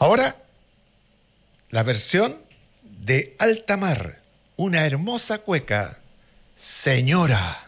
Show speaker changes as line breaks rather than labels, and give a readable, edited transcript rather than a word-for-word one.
Ahora, la versión de alta mar, una hermosa cueca, Señora.